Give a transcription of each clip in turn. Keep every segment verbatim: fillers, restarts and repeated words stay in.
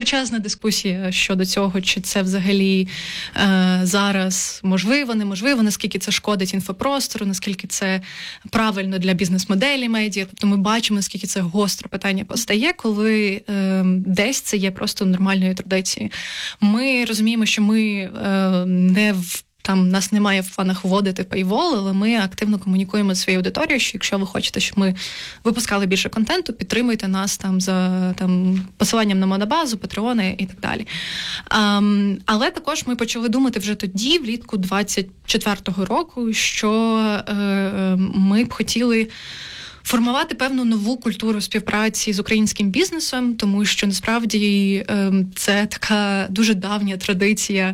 величезна дискусія щодо цього, чи це взагалі е, зараз можливо, неможливо, наскільки це шкодить інфопростору, наскільки це правильно для бізнес-моделі медіа. Тобто ми бачимо, наскільки це гостре питання постає, коли е, десь це є просто нормальною традицією. Ми розуміємо, що ми е, не в Там нас немає в планах вводити пейвол, але ми активно комунікуємо з своєю аудиторією, що якщо ви хочете, щоб ми випускали більше контенту, підтримуйте нас там за там посиланням на монобазу, патреони і так далі. Um, але також ми почали думати вже тоді, влітку двадцять четвертого року, що е, ми б хотіли формувати певну нову культуру співпраці з українським бізнесом, тому що насправді це така дуже давня традиція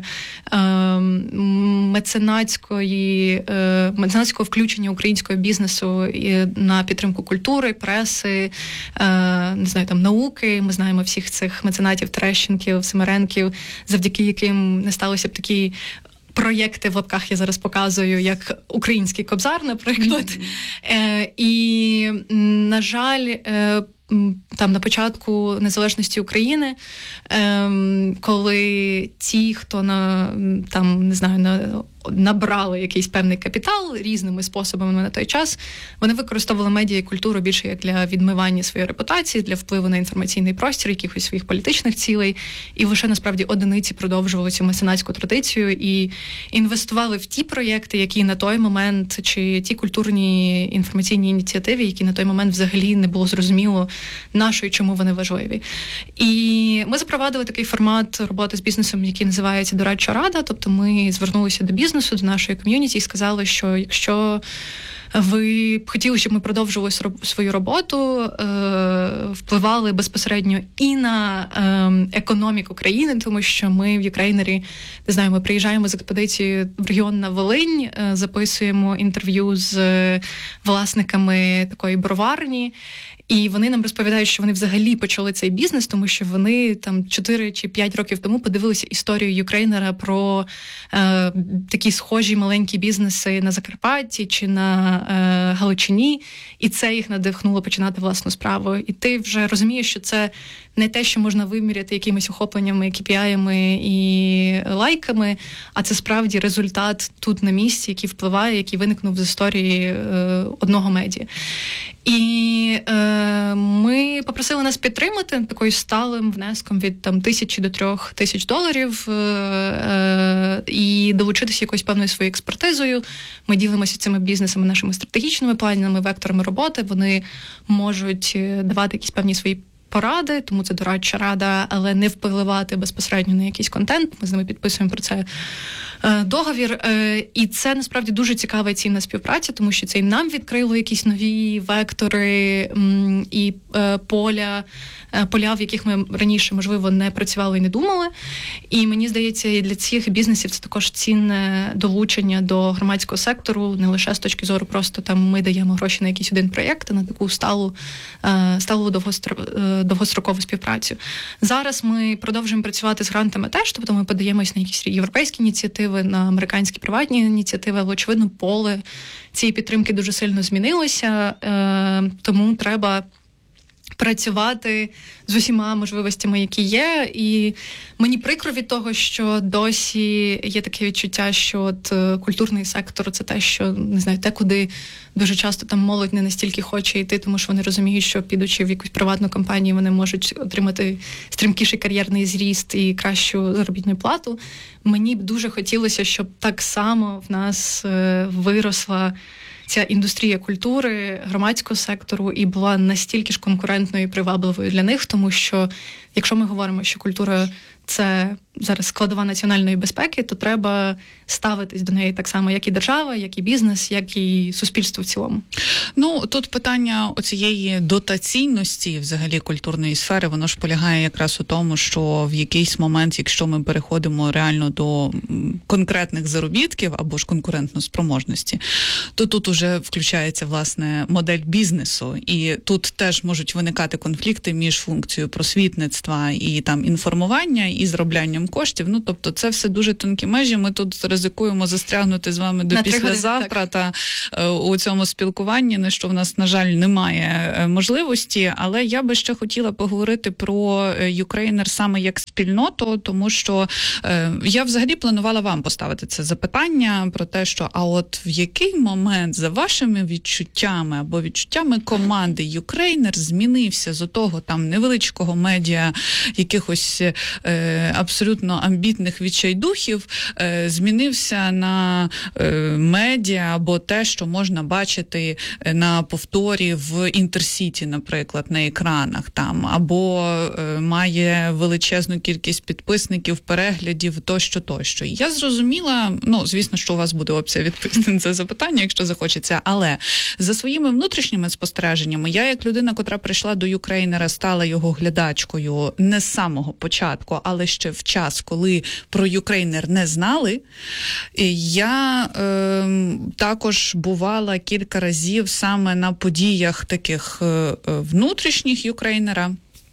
меценатської, меценатського включення українського бізнесу на підтримку культури, преси, не знаю, там науки. Ми знаємо всіх цих меценатів, Терещенків, Семеренків, завдяки яким не сталося б такі проєкти, в лапках я зараз показую, як український Кобзар, наприклад. Mm-hmm. Е, і, на жаль, е, там на початку незалежності України, е, коли ті, хто на, там, не знаю, на набрали якийсь певний капітал різними способами на той час, вони використовували медіа і культуру більше як для відмивання своєї репутації, для впливу на інформаційний простір, якихось своїх політичних цілей, і лише насправді одиниці продовжували цю меценатську традицію і інвестували в ті проєкти, які на той момент, чи ті культурні інформаційні ініціативи, які на той момент взагалі не було зрозуміло, нашої, чому вони важливі. І ми запровадили такий формат роботи з бізнесом, який називається «Дорадча рада», тобто ми звернулися до бізнесу, до нашої ком'юніті і сказали, що якщо ви б хотіли, щоб ми продовжували свою роботу, е, впливали безпосередньо і на е, економіку країни, тому що ми в Юкрейнері, не знаю, ми приїжджаємо з експедицією в регіон на Волинь, е, записуємо інтерв'ю з власниками такої броварні, і вони нам розповідають, що вони взагалі почали цей бізнес, тому що вони там чотири чи п'ять років тому подивилися історію Юкрейнера про е, такі схожі маленькі бізнеси на Закарпатті чи на е, Галичині, і це їх надихнуло починати власну справу. І ти вже розумієш, що це не те, що можна виміряти якимись охопленнями, кей пі ай-ами і лайками, а це справді результат тут на місці, який впливає, який виникнув з історії е, одного медіа. І е, ми попросили нас підтримати такою сталим внеском від там тисячі до трьох тисяч доларів е, е, і долучитися якоюсь певною своєю експертизою. Ми ділимося цими бізнесами, нашими стратегічними планами, векторами роботи. Вони можуть давати якісь певні свої поради, тому це дорадча рада, але не впливати безпосередньо на якийсь контент. Ми з ними підписуємо про це договір. І це насправді дуже цікава і цінна співпраця, тому що це і нам відкрило якісь нові вектори і поля, поля, в яких ми раніше, можливо, не працювали і не думали. І мені здається, і для цих бізнесів це також цінне долучення до громадського сектору, не лише з точки зору просто там ми даємо гроші на якийсь один проєкт, а на таку сталу, сталу довгострокову співпрацю. Зараз ми продовжуємо працювати з грантами теж, тобто ми подаємось на якісь європейські ініціативи, на американські приватні ініціативи, але, очевидно, поле цієї підтримки дуже сильно змінилося, тому треба працювати з усіма можливостями, які є. І мені прикро від того, що досі є таке відчуття, що от культурний сектор – це те, що, не знаю, те, куди дуже часто там молодь не настільки хоче йти, тому що вони розуміють, що підучи в якусь приватну компанію, вони можуть отримати стрімкіший кар'єрний зріст і кращу заробітну плату. Мені б дуже хотілося, щоб так само в нас виросла ця індустрія культури, громадського сектору і була настільки ж конкурентною і привабливою для них, тому що якщо ми говоримо, що культура – це зараз складова національної безпеки, то треба ставитись до неї так само, як і держава, як і бізнес, як і суспільство в цілому. Ну, тут питання оцієї дотаційності взагалі культурної сфери, воно ж полягає якраз у тому, що в якийсь момент, якщо ми переходимо реально до конкретних заробітків або ж конкурентно-спроможності, то тут уже включається, власне, модель бізнесу. І тут теж можуть виникати конфлікти між функцією просвітництва суспільства і там інформування, і зроблянням коштів. Ну, тобто це все дуже тонкі межі. Ми тут ризикуємо застрягнути з вами до на післязавтра та е, у цьому спілкуванні, на що в нас, на жаль, немає е, можливості. Але я би ще хотіла поговорити про Ukrainer саме як спільноту, тому що е, я взагалі планувала вам поставити це запитання про те, що а от в який момент за вашими відчуттями або відчуттями команди Ukrainer змінився з того там невеличкого медіа, якихось е, абсолютно амбітних відчайдухів, е, змінився на е, медіа або те, що можна бачити на повторі в Інтерсіті, наприклад, на екранах там, або е, має величезну кількість підписників, переглядів, тощо, тощо. І я зрозуміла, ну, звісно, що у вас буде опція відповісти на це запитання, якщо захочеться, але за своїми внутрішніми спостереженнями, я як людина, котра прийшла до Ukrainer, стала його глядачкою не з самого початку, але ще в час, коли про Ukrainer не знали, я е, також бувала кілька разів саме на подіях таких е, внутрішніх Ukrainer.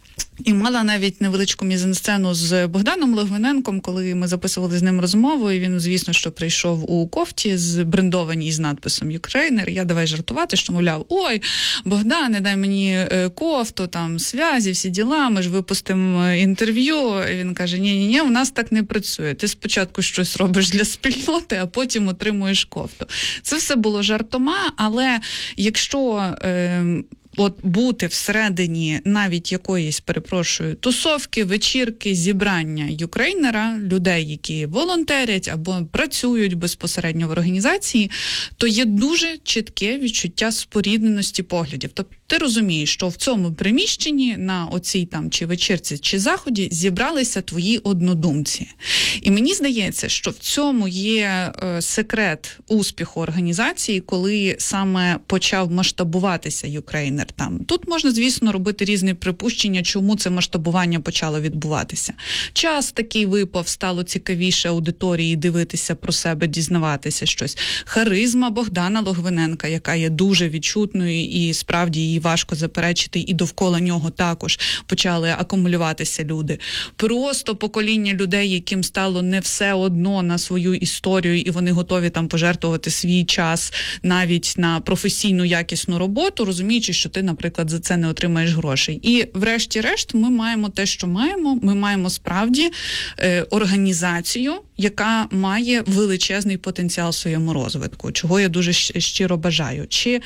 І мала навіть невеличку мізансцену з Богданом Логвиненком, коли ми записували з ним розмову, і він, звісно, що прийшов у кофті з брендованій з надписом Ukrainer. Я давай жартувати, що, мовляв, ой, Богдане, дай мені кофту, там, зв'язі, всі діла, ми ж випустимо інтерв'ю. І він каже, ні-ні-ні, у нас так не працює. Ти спочатку щось робиш для спільноти, а потім отримуєш кофту. Це все було жартома, але якщо... Е- От бути всередині навіть якоїсь, перепрошую, тусовки, вечірки, зібрання Ukrainer, людей, які волонтерять або працюють безпосередньо в організації, то є дуже чітке відчуття спорідненості поглядів. Тобто ти розумієш, що в цьому приміщенні на оцій там чи вечірці, чи заході зібралися твої однодумці. І мені здається, що в цьому є е, секрет успіху організації, коли саме почав масштабуватися Ukrainer. Там. Тут можна, звісно, робити різні припущення, чому це масштабування почало відбуватися. Час такий випав, стало цікавіше аудиторії дивитися про себе, дізнаватися щось. Харизма Богдана Логвиненка, яка є дуже відчутною і справді її важко заперечити, і довкола нього також почали акумулюватися люди. Просто покоління людей, яким стало не все одно на свою історію, і вони готові там пожертвувати свій час навіть на професійну якісну роботу, розуміючи, що ти, наприклад, за це не отримаєш грошей. І врешті-решт ми маємо те, що маємо. Ми маємо справді е, організацію, яка має величезний потенціал в своєму розвитку, чого я дуже щиро бажаю. Чи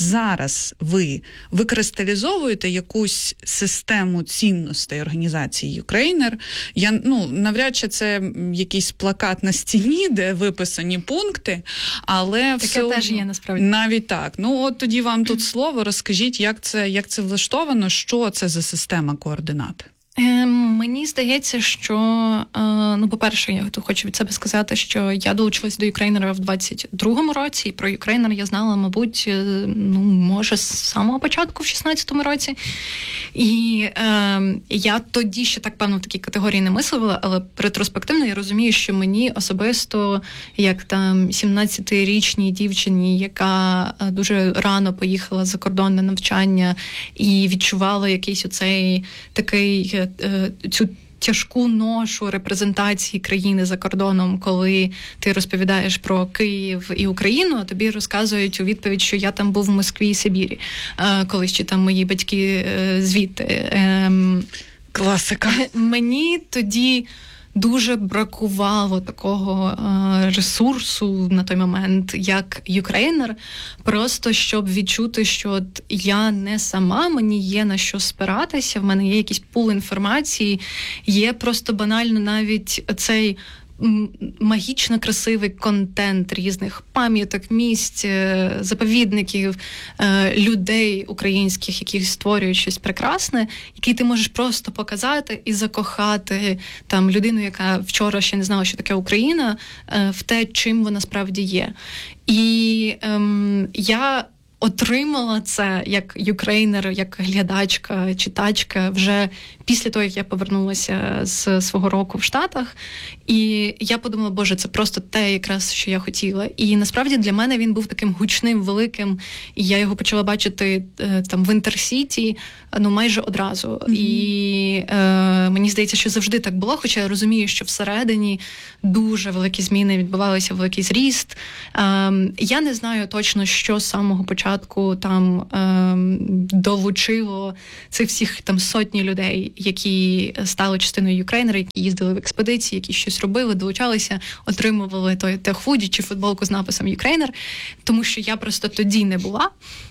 зараз ви викристалізовуєте якусь систему цінностей організації Ukrainer? Я, ну, навряд чи це якийсь плакат на стіні, де виписані пункти, але таке все теж є, насправді. Навіть так. Ну, от тоді вам тут слово, розкажіть, як це, як це влаштовано, що це за система координат? Е, мені здається, що, е, ну, по-перше, я тут хочу від себе сказати, що я долучилась до Ukrainer в двадцять другому році, і про Ukrainer я знала, мабуть, ну, може, з самого початку, в шістнадцятому році. І е, я тоді ще так, певно, в такій категорії не мислила, але ретроспективно я розумію, що мені особисто, як там сімнадцятирічній дівчині, яка дуже рано поїхала за кордон на навчання і відчувала якийсь оцей такий цю тяжку ношу репрезентації країни за кордоном, коли ти розповідаєш про Київ і Україну, а тобі розказують у відповідь, що я там був в Москві і Сибірі, коли ще там мої батьки звідти. Класика. Мені тоді дуже бракувало такого е, ресурсу на той момент, як Ukrainer, просто щоб відчути, що от я не сама, мені є на що спиратися, в мене є якийсь пул інформації, є просто банально навіть цей магічно красивий контент різних пам'яток, місць, заповідників, людей українських, які створюють щось прекрасне, який ти можеш просто показати і закохати там людину, яка вчора ще не знала, що таке Україна, в те, чим вона справді є. І ем, я отримала це як юкрейнер, як глядачка, читачка вже після того, як я повернулася з свого року в Штатах. І я подумала, боже, це просто те якраз, що я хотіла. І насправді для мене він був таким гучним, великим, і я його почала бачити там в Інтерсіті, ну майже одразу. Mm-hmm. І е, мені здається, що завжди так було, хоча я розумію, що всередині дуже великі зміни відбувалися, великий зріст. Е, я не знаю точно, що з самого початку там е, долучило цих всіх там сотні людей, які стали частиною юкрейнера, які їздили в експедиції, які щось робили, долучалися, отримували той техвуді чи футболку з написом «Юкрейнер», тому що я просто тоді не була.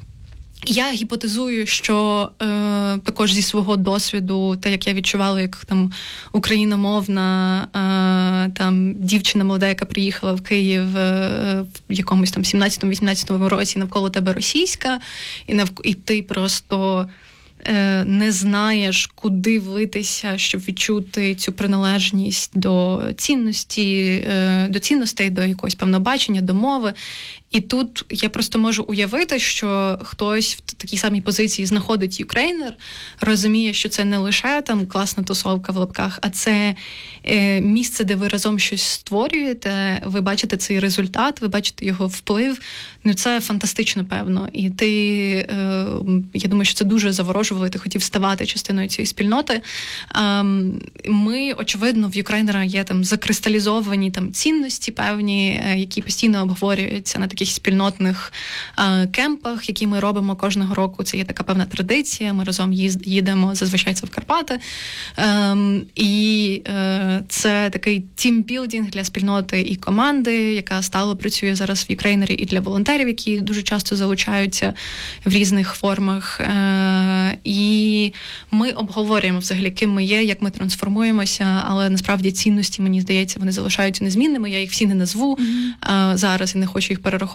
Я гіпотезую, що е, також зі свого досвіду, те, як я відчувала, як там україномовна е, там дівчина молода, яка приїхала в Київ е, в якомусь там сімнадцятому-вісімнадцятому році, навколо тебе російська, і, навк... і ти просто е, не знаєш, куди влитися, щоб відчути цю приналежність до цінності, е, до цінностей, до якогось певного бачення, до мови. І тут я просто можу уявити, що хтось в такій самій позиції знаходить юкрейнер, розуміє, що це не лише там класна тусовка в лапках, а це е, місце, де ви разом щось створюєте, ви бачите цей результат, ви бачите його вплив. Ну, це фантастично, певно. І ти, е, я думаю, що це дуже заворожувало, і ти хотів ставати частиною цієї спільноти. Е, ми, очевидно, в юкрейнера є там закристалізовані там цінності певні, е, які постійно обговорюються на таких спільнотних е, кемпах, які ми робимо кожного року. Це є така певна традиція. Ми разом їзд, їдемо, зазвичай це в Карпати. Е, і е, це такий тімбілдинг для спільноти і команди, яка стало працює зараз в юкрейнері, і для волонтерів, які дуже часто залучаються в різних формах. Е, і ми обговорюємо взагалі, ким ми є, як ми трансформуємося, але насправді цінності, мені здається, вони залишаються незмінними. Я їх всі не назву mm-hmm. е, зараз і не хочу їх перераховувати.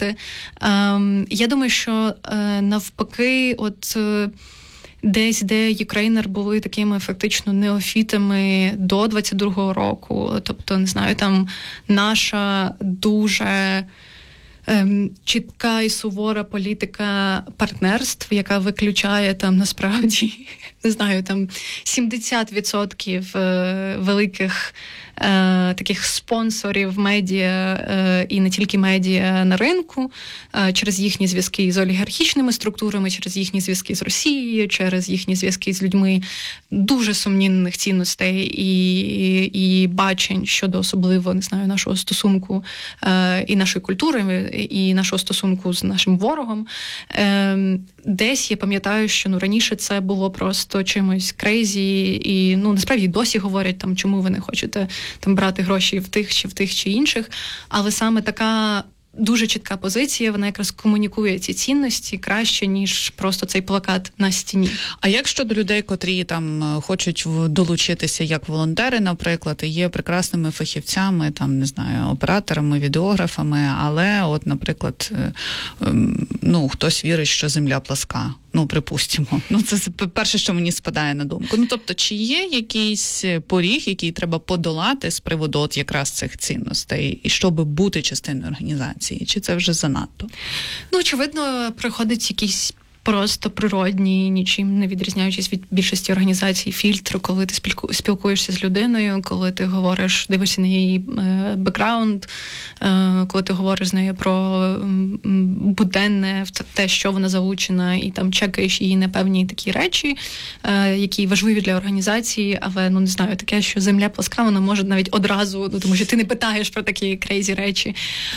Я думаю, що навпаки, от десь, де юкрейнер були такими фактично неофітами до двадцять другого року, тобто, не знаю, там наша дуже чітка і сувора політика партнерств, яка виключає там насправді, не знаю, там сімдесят відсотків великих е, таких спонсорів медіа е, і не тільки медіа на ринку, е, через їхні зв'язки з олігархічними структурами, через їхні зв'язки з Росією, через їхні зв'язки з людьми дуже сумнівних цінностей і, і, і бачень щодо особливо, не знаю, нашого стосунку е, і нашої культури, і нашого стосунку з нашим ворогом. Е, десь я пам'ятаю, що ну раніше це було просто чимось крейзі, і ну насправді досі говорять там, чому ви не хочете там брати гроші в тих чи в тих чи інших, але саме така дуже чітка позиція, вона якраз комунікує ці цінності краще, ніж просто цей плакат на стіні. А як щодо людей, котрі там хочуть долучитися як волонтери, наприклад, і є прекрасними фахівцями, там, не знаю, операторами, відеографами, але от, наприклад, ну, хтось вірить, що земля пласка. Ну, припустимо. Ну, це перше, що мені спадає на думку. Ну, тобто, чи є якийсь поріг, який треба подолати з приводу от якраз цих цінностей, і щоб бути частиною організації? Чи це вже занадто? Ну, очевидно, приходить якийсь просто природній, нічим не відрізняючись від більшості організацій, фільтр, коли ти спілкуєшся з людиною, коли ти говориш, дивишся на її бекграунд, коли ти говориш з нею про буденне, те, що вона залучена, і там чекаєш її на певні такі речі, які важливі для організації, але, ну, не знаю, таке, що земля пласка, вона може навіть одразу, ну, тому що ти не питаєш про такі крейзі речі.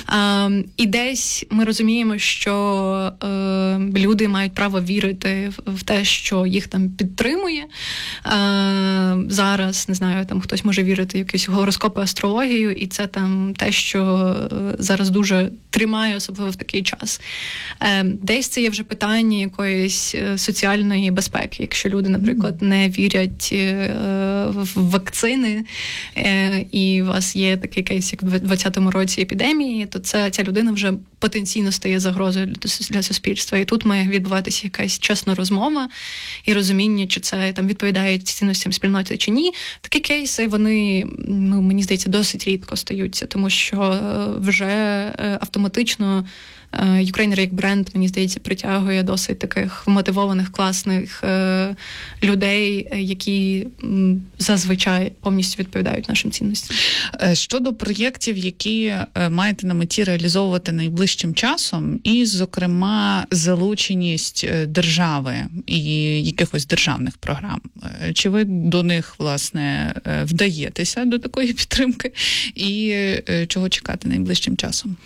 І десь ми розуміємо, що люди мають право вірити в те, що їх там підтримує. Е, зараз, не знаю, там хтось може вірити в якісь гороскопи, астрологію, і це там те, що зараз дуже тримає, особливо в такий час. Е, десь це є вже питання якоїсь соціальної безпеки. Якщо люди, наприклад, не вірять е, в вакцини, е, і у вас є такий кейс, як в двадцятому році епідемії, то це, ця людина вже потенційно стає загрозою для суспільства. І тут має відбуватися якась чесна розмова і розуміння, чи це там відповідає цінностям спільноти чи ні. Такі кейси, вони, ну, мені здається, досить рідко стаються, тому що вже автоматично Ukrainer як бренд, мені здається, притягує досить таких мотивованих, класних людей, які зазвичай повністю відповідають нашим цінностям. Щодо проєктів, які маєте на меті реалізовувати найближчим часом, і, зокрема, залученість держави і якихось державних програм. Чи ви до них, власне, вдаєтеся до такої підтримки? І чого чекати найближчим часом?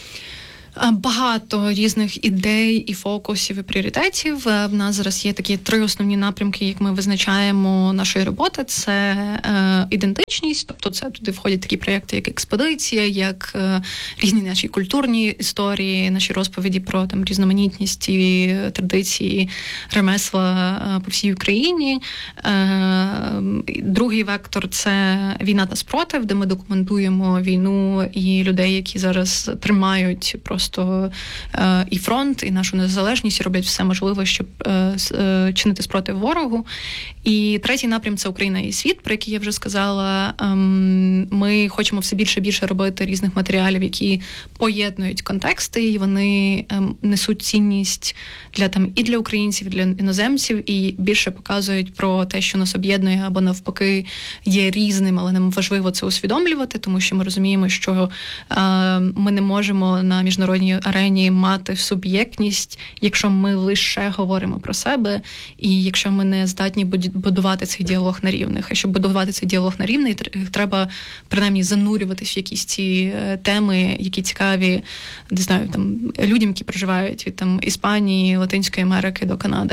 Багато різних ідей і фокусів, і пріоритетів. В нас зараз є такі три основні напрямки, як ми визначаємо нашої роботи. Це е, ідентичність, тобто це туди входять такі проєкти, як експедиція, як е, різні наші культурні історії, наші розповіді про там різноманітність і традиції ремесла е, по всій Україні. Е, другий вектор – це війна та спротив, де ми документуємо війну і людей, які зараз тримають просто Просто е, і фронт, і нашу незалежність, і роблять все можливе, щоб е, е, чинити спротив ворогу. І третій напрям – це Україна і світ, про який я вже сказала. Е, ми хочемо все більше і більше робити різних матеріалів, які поєднують контексти, і вони е, несуть цінність для там і для українців, і для іноземців, і більше показують про те, що нас об'єднує, або навпаки є різним, але нам важливо це усвідомлювати, тому що ми розуміємо, що е, ми не можемо на міжнародній арені мати суб'єктність, якщо ми лише говоримо про себе, і якщо ми не здатні будувати цей діалог на рівних. А щоб будувати цей діалог на рівних, треба принаймні занурюватись в якісь ці теми, які цікаві, не знаю, там людям, які проживають від там Іспанії, Латинської Америки до Канади.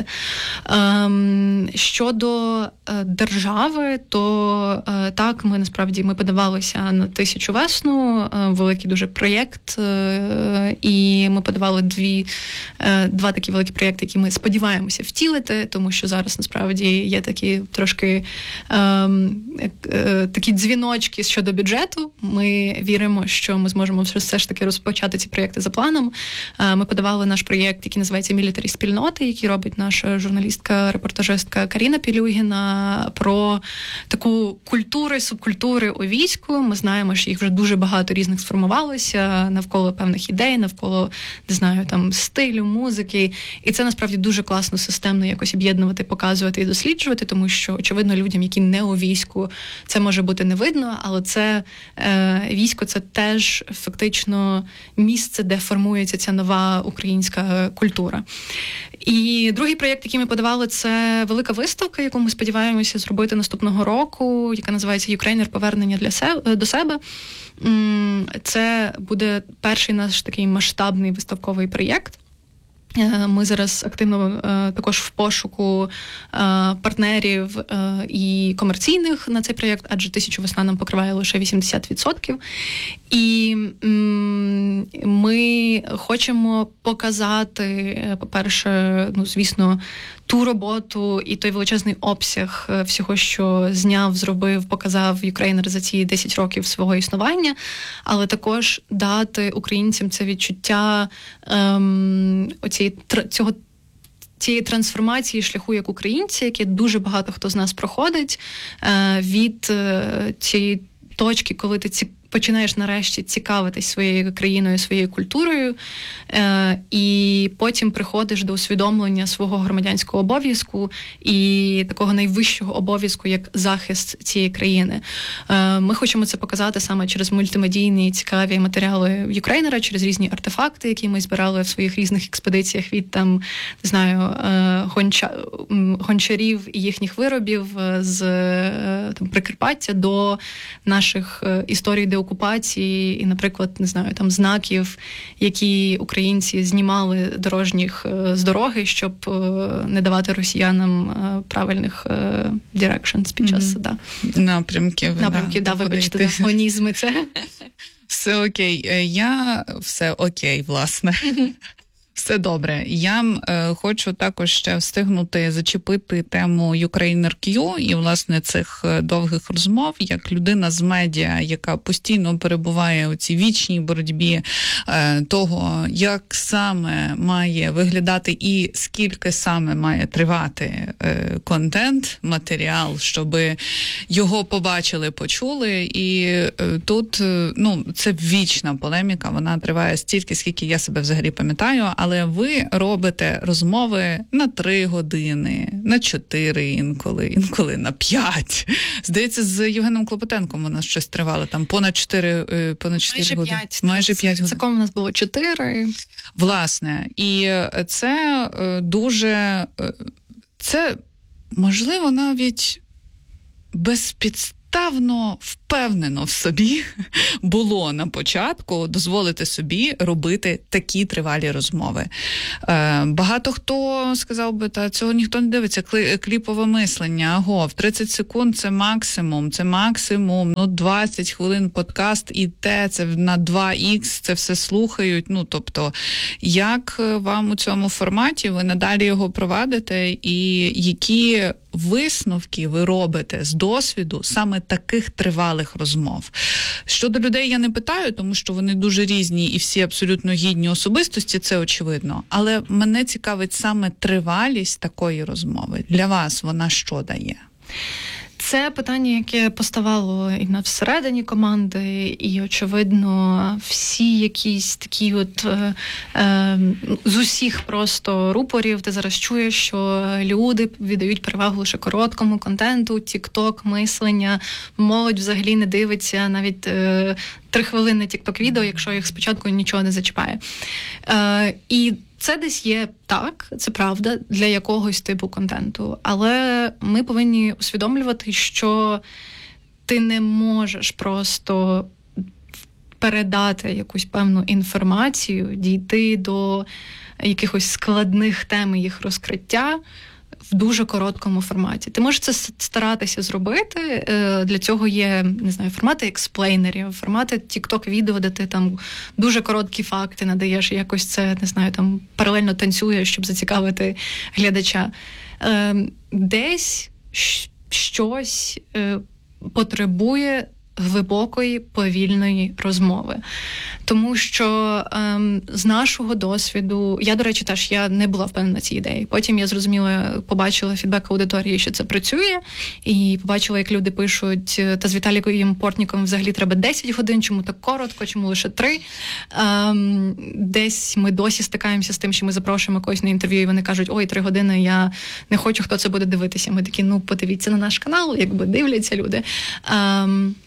Ем, щодо е, держави, то е, так, ми насправді ми подавалися на тисячу весну, е, великий дуже проєкт, е, і ми подавали дві, два такі великі проєкти, які ми сподіваємося втілити, тому що зараз насправді є такі трошки ем, е, такі дзвіночки щодо бюджету. Ми віримо, що ми зможемо все ж таки розпочати ці проєкти за планом. Е, ми подавали наш проєкт, який називається «Мілітарі спільноти», який робить наша журналістка-репортажистка Каріна Пілюгіна, про таку культуру, субкультури у війську. Ми знаємо, що їх вже дуже багато різних сформувалося навколо певних ідей, навколо, не знаю, там, стилю, музики. І це, насправді, дуже класно системно якось об'єднувати, показувати і досліджувати, тому що, очевидно, людям, які не у війську, це може бути не видно, але це е, військо – це теж фактично місце, де формується ця нова українська культура. І другий проєкт, який ми подавали, це велика виставка, яку ми сподіваємося зробити наступного року, яка називається «Ukrainer. Повернення для себе, до себе». Це буде перший наш такий масштабний виставковий проєкт. Ми зараз активно також в пошуку партнерів і комерційних на цей проєкт, адже «Тисячу весна» нам покриває лише вісімдесят відсотків. І ми хочемо показати, по-перше, ну, звісно, ту роботу і той величезний обсяг всього, що зняв, зробив, показав Ukrainer за ці десять років свого існування, але також дати українцям це відчуття ем, оцієї, цього цієї трансформації шляху як українці, яке дуже багато хто з нас проходить, е, від е, цієї точки, коли ти ці починаєш нарешті цікавитись своєю країною, своєю культурою, е, і потім приходиш до усвідомлення свого громадянського обов'язку і такого найвищого обов'язку, як захист цієї країни. Е, ми хочемо це показати саме через мультимедійні цікаві матеріали Ukrainer, через різні артефакти, які ми збирали в своїх різних експедиціях від там, не знаю, е, гонча, гончарів і їхніх виробів з е, там, Прикарпаття до наших е, історій деокупації і, наприклад, не знаю, там знаків, які українці знімали дорожніх з дороги, щоб не давати росіянам правильних directions під час mm-hmm. да. напрямків. Напрямків, да, да вибачте, гонізми це. Все окей. Я все окей, власне. Все добре. Я е, хочу також ще встигнути зачепити тему Ukrainer Q і, власне, цих довгих розмов, як людина з медіа, яка постійно перебуває у цій вічній боротьбі е, того, як саме має виглядати і скільки саме має тривати е, контент, матеріал, щоб його побачили, почули. І е, тут, е, ну, це вічна полеміка, вона триває стільки, скільки я себе взагалі пам'ятаю, але ви робите розмови на три години, на чотири інколи, інколи на п'ять. Здається, з Євгеном Клопотенком у нас щось тривало, там понад чотири, понад чотири години. Майже п'ять годин. Це у нас було чотири. Власне, і це дуже, це, можливо, навіть безпідставно впевнено в собі було на початку дозволити собі робити такі тривалі розмови. Е, багато хто сказав би, та цього ніхто не дивиться, кліпове мислення, аго, в тридцять секунд це максимум, це максимум, ну двадцять хвилин подкаст і те, це на два ікс, це все слухають, ну тобто, як вам у цьому форматі, ви надалі його провадите і які висновки ви робите з досвіду саме таких тривалих розмов? Щодо людей я не питаю, тому що вони дуже різні і всі абсолютно гідні особистості, це очевидно. Але мене цікавить саме тривалість такої розмови. Для вас вона що дає? Це питання, яке поставало і на всередині команди, і, очевидно, всі якісь такі от е, е, з усіх просто рупорів ти зараз чуєш, що люди віддають перевагу лише короткому контенту, тік-ток, мислення, молодь взагалі не дивиться навіть е, три хвилини тік-ток-відео, якщо їх спочатку нічого не зачіпає. Е, і це десь є так, це правда, для якогось типу контенту. Але ми повинні усвідомлювати, що ти не можеш просто передати якусь певну інформацію, дійти до якихось складних тем і їх розкриття в дуже короткому форматі. Ти можеш це старатися зробити. Для цього є, не знаю, формати експлейнерів, формати тік-ток-відео, де ти там дуже короткі факти надаєш, і якось це, не знаю, там паралельно танцюєш, щоб зацікавити глядача. Десь щось потребує глибокої, повільної розмови. Тому що ем, з нашого досвіду, я, до речі, теж я не була впевнена на цій ідеї. Потім я зрозуміла, побачила фідбек аудиторії, що це працює, і побачила, як люди пишуть, та з Віталієм Портніком взагалі треба десять годин, чому так коротко, чому лише три. Ем, десь ми досі стикаємося з тим, що ми запрошуємо когось на інтерв'ю, і вони кажуть, ой, три години, я не хочу, хто це буде дивитися. Ми такі, ну, подивіться на наш канал, якби дивляться люди. Ем,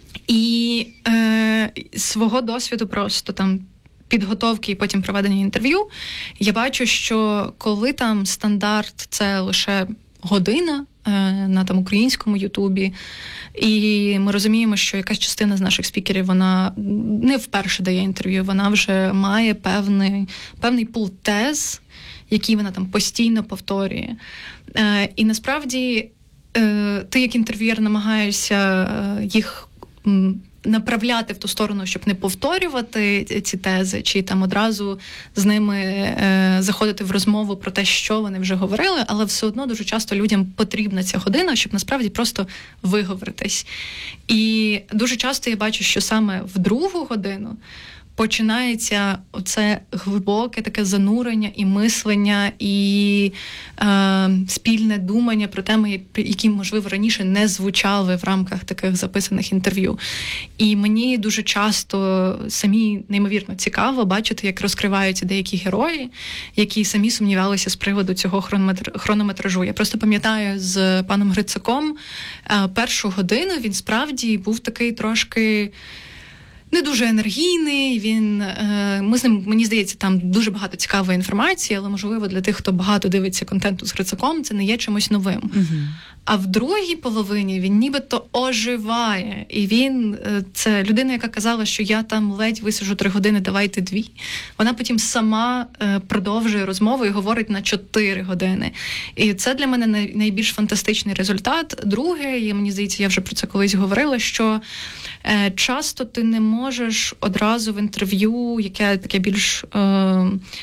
І е, свого досвіду просто там підготовки і потім проведення інтерв'ю, я бачу, що коли там стандарт це лише година е, на там українському Ютубі, і ми розуміємо, що якась частина з наших спікерів, вона не вперше дає інтерв'ю, вона вже має певний, певний пул тез, які вона там постійно повторює. Е, і насправді е, ти як інтерв'юєр намагаєшся їх направляти в ту сторону, щоб не повторювати ці тези, чи там одразу з ними е, заходити в розмову про те, що вони вже говорили, але все одно дуже часто людям потрібна ця година, щоб насправді просто виговоритись. І дуже часто я бачу, що саме в другу годину починається оце глибоке таке занурення і мислення, і е, спільне думання про теми, які, можливо, раніше не звучали в рамках таких записаних інтерв'ю. І мені дуже часто самі неймовірно цікаво бачити, як розкриваються деякі герої, які самі сумнівалися з приводу цього хронометр... хронометражу. Я просто пам'ятаю з паном Грицаком е, першу годину він справді був такий трошки не дуже енергійний, він, е, ми з ним, мені здається, там дуже багато цікавої інформації, але, можливо, для тих, хто багато дивиться контенту з Грицаком, це не є чимось новим. Uh-huh. А в другій половині він нібито оживає. І він, е, це людина, яка казала, що я там ледь висиджу три години, давайте дві. Вона потім сама е, продовжує розмову і говорить на чотири години. І це для мене най, найбільш фантастичний результат. Друге, і мені здається, я вже про це колись говорила, що е, часто ти не можеш одразу в інтерв'ю, яке таке більш е,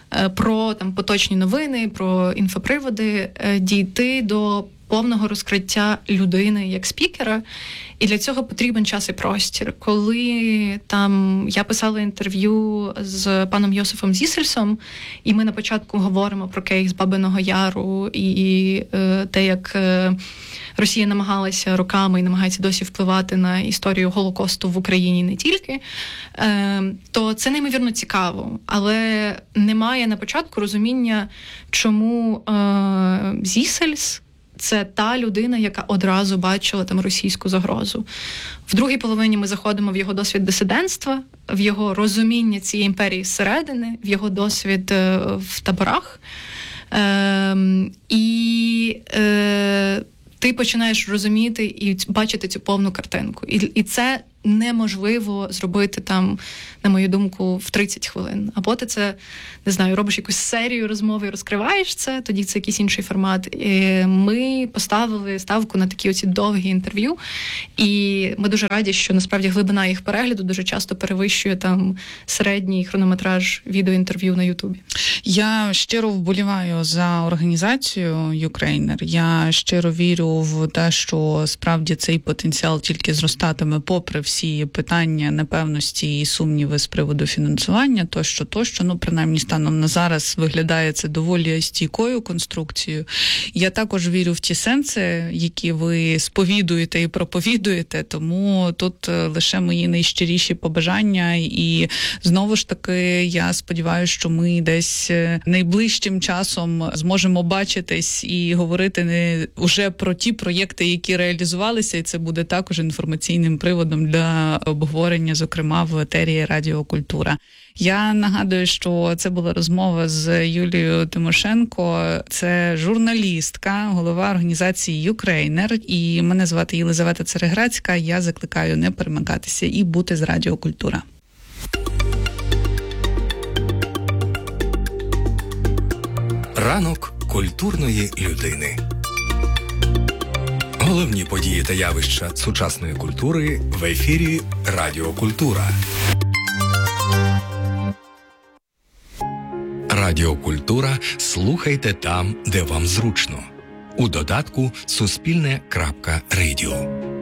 про там поточні новини, про інфоприводи, дійти до повного розкриття людини як спікера, і для цього потрібен час і простір. Коли там я писала інтерв'ю з паном Йосифом Зісельсом, і ми на початку говоримо про кейс Бабиного Яру і е, те, як е, Росія намагалася роками і намагається досі впливати на історію Голокосту в Україні не тільки, е, то це неймовірно цікаво. Але немає на початку розуміння, чому е, Зісельс це та людина, яка одразу бачила там російську загрозу. В другій половині ми заходимо в його досвід дисидентства, в його розуміння цієї імперії зсередини, в його досвід е, в таборах. Е, і е, ти починаєш розуміти і бачити цю повну картинку. І, і це неможливо зробити там, на мою думку, в тридцять хвилин. Або ти це, не знаю, робиш якусь серію розмови і розкриваєш це, тоді це якийсь інший формат. І ми поставили ставку на такі оці довгі інтерв'ю, і ми дуже раді, що насправді глибина їх перегляду дуже часто перевищує там середній хронометраж відеоінтерв'ю на Ютубі. Я щиро вболіваю за організацію Юкрейнер. Я щиро вірю в те, що справді цей потенціал тільки зростатиме попри всі питання непевності і сумніви з приводу фінансування, тощо, тощо, ну, принаймні, станом на зараз виглядає це доволі стійкою конструкцією. Я також вірю в ті сенси, які ви сповідуєте і проповідуєте, тому тут лише мої найщиріші побажання, і знову ж таки я сподіваюся, що ми десь найближчим часом зможемо бачитись і говорити не уже про ті проєкти, які реалізувалися, і це буде також інформаційним приводом для обговорення, зокрема, в етері Радіо Культура. Я нагадую, що це була розмова з Юлією Тимошенко. Це журналістка, голова організації Юкрейнер. І мене звати Єлизавета Цереграцька. Я закликаю не перемикатися і бути з Радіо Культура. Ранок культурної людини. Головні події та явища сучасної культури в ефірі Радіо Культура. Радіо Культура слухайте там, де вам зручно. У додатку Суспільне крапка Радіо.